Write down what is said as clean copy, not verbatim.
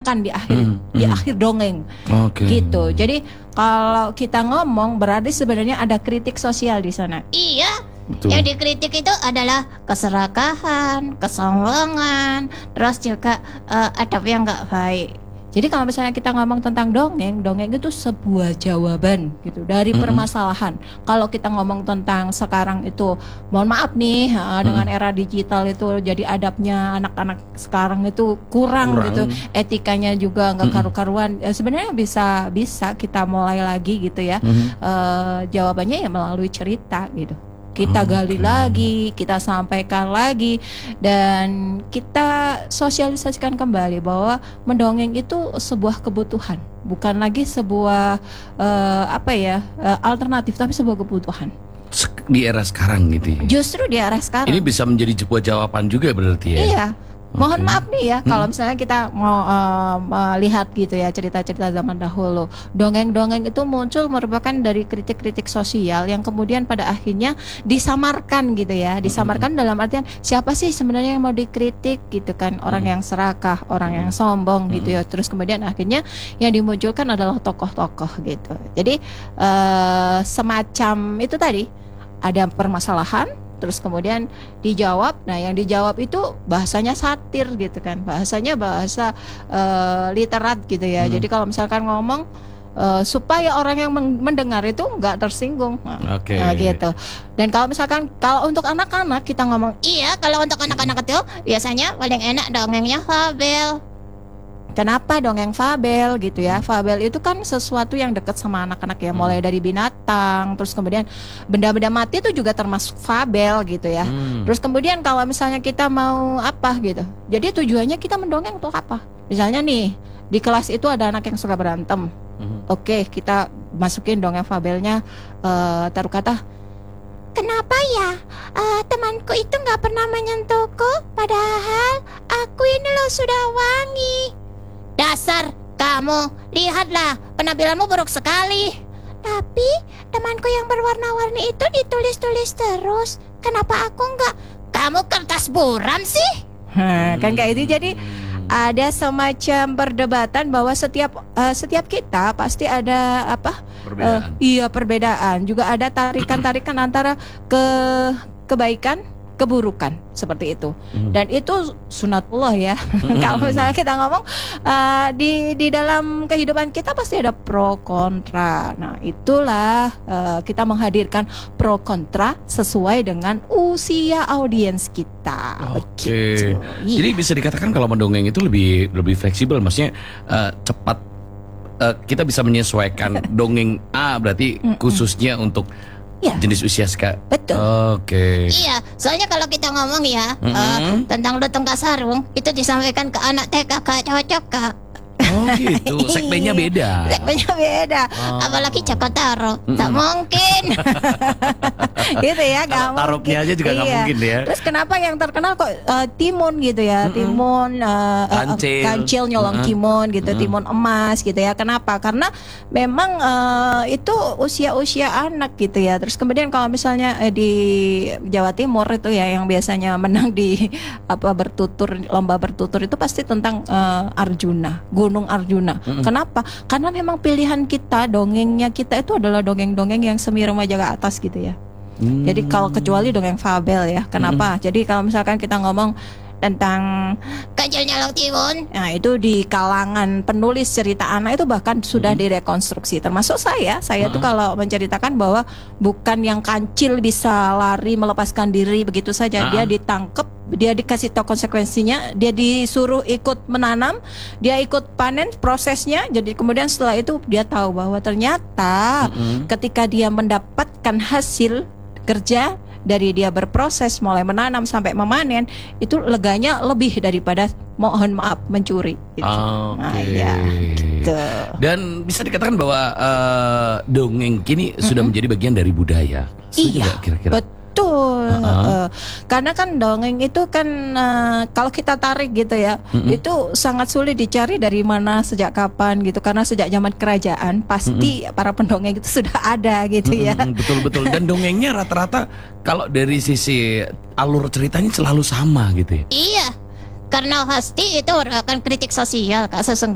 ditemukan di akhir dongeng. Gitu. Jadi kalau kita ngomong berarti sebenarnya ada kritik sosial di sana. Iya. Betul. Yang dikritik itu adalah keserakahan, kesombongan, terus juga adab yang nggak baik. Jadi kalau misalnya kita ngomong tentang dongeng itu sebuah jawaban gitu dari permasalahan. Kalau kita ngomong tentang sekarang itu, mohon maaf nih, dengan era digital itu jadi adabnya anak-anak sekarang itu kurang gitu, etikanya juga nggak karu-karuan. Sebenarnya bisa kita mulai lagi gitu ya. Jawabannya ya melalui cerita gitu. Kita gali lagi, kita sampaikan lagi, dan kita sosialisasikan kembali bahwa mendongeng itu sebuah kebutuhan, bukan lagi sebuah alternatif, tapi sebuah kebutuhan. Di era sekarang gitu ya? Justru di era sekarang. Ini bisa menjadi sebuah jawaban juga berarti ya? Iya. Mohon maaf nih ya, kalau misalnya kita mau melihat gitu ya cerita-cerita zaman dahulu, dongeng-dongeng itu muncul merupakan dari kritik-kritik sosial yang kemudian pada akhirnya disamarkan gitu ya, disamarkan dalam artian siapa sih sebenarnya yang mau dikritik gitu kan, orang yang serakah, orang yang sombong gitu ya, terus kemudian akhirnya yang dimunculkan adalah tokoh-tokoh gitu. Jadi semacam itu tadi, ada permasalahan, terus kemudian dijawab. Nah yang dijawab itu bahasanya satir gitu kan, bahasanya bahasa literat gitu ya. Jadi kalau misalkan ngomong supaya orang yang mendengar itu nggak tersinggung, nah, gitu. Dan kalau misalkan kalau untuk anak-anak kita ngomong, iya, kalau untuk anak-anak kecil biasanya paling enak dongengnya fabel. Kenapa dongeng fabel gitu ya? Fabel itu kan sesuatu yang dekat sama anak-anak ya, mulai dari binatang, terus kemudian benda-benda mati itu juga termasuk fabel gitu ya. Terus kemudian kalau misalnya kita mau apa gitu, jadi tujuannya kita mendongeng untuk apa? Misalnya nih, di kelas itu ada anak yang suka berantem. Oke, kita masukin dongeng fabelnya, taruh kata, kenapa ya temanku itu nggak pernah menyentuhku, padahal aku ini loh sudah wangi. Dasar kamu, lihatlah penampilanmu buruk sekali. Tapi temanku yang berwarna-warni itu ditulis-tulis terus. Kenapa aku enggak? Kamu kertas buram sih? Kan kayak itu. Jadi ada semacam perdebatan bahwa setiap kita pasti ada perbedaan. Perbedaan. Juga ada tarikan-tarikan antara kebaikan, keburukan, seperti itu. Dan itu sunatullah ya. Kalau misalnya kita ngomong di dalam kehidupan kita pasti ada pro kontra. Nah itulah kita menghadirkan pro kontra sesuai dengan usia audiens kita. Oke. Jadi bisa dikatakan kalau mendongeng itu lebih fleksibel, maksudnya cepat. Kita bisa menyesuaikan dongeng A berarti khususnya untuk jenis usia sekarang. Betul. Oke. Iya, soalnya kalau kita ngomong ya tentang lutung kasarung itu disampaikan ke anak TK gak cocok, Kak. Oh gitu, segmennya beda. Segmennya beda. Apalagi Joko Taro, tak mungkin. Gitu ya, gak mungkin. Tarupnya aja juga gak mungkin ya. Terus kenapa yang terkenal kok timun gitu ya, timun, kancil nyolong timun gitu, timun emas gitu ya. Kenapa? Karena memang itu usia-usia anak gitu ya. Terus kemudian kalau misalnya di Jawa Timur itu ya yang biasanya menang di lomba bertutur itu pasti tentang Arjuna, Gunung Arjuna. Kenapa? Karena memang pilihan kita, dongengnya kita itu adalah dongeng-dongeng yang semi remaja ke atas gitu ya. Jadi kalau kecuali dongeng fabel ya. Kenapa? Jadi kalau misalkan kita ngomong tentang Kancil nyolong timun, nah itu di kalangan penulis cerita anak itu bahkan sudah direkonstruksi. Termasuk saya tuh kalau menceritakan bahwa bukan yang kancil bisa lari melepaskan diri begitu saja. Dia ditangkap, dia dikasih tahu konsekuensinya, dia disuruh ikut menanam, dia ikut panen prosesnya. Jadi kemudian setelah itu dia tahu bahwa ternyata ketika dia mendapatkan hasil kerja dari dia berproses mulai menanam sampai memanen, itu leganya lebih daripada mohon maaf mencuri gitu. Nah, ya, gitu. Dan bisa dikatakan bahwa dongeng kini sudah menjadi bagian dari budaya. Iya, kira-kira. Betul. Karena kan dongeng itu kan kalau kita tarik gitu ya, itu sangat sulit dicari dari mana, sejak kapan gitu. Karena sejak zaman kerajaan pasti para pendongeng itu sudah ada gitu ya. Betul. Dan dongengnya rata-rata kalau dari sisi alur ceritanya selalu sama gitu ya. iya, karena pasti itu merupakan kritik sosial, Kak, sesungguhnya.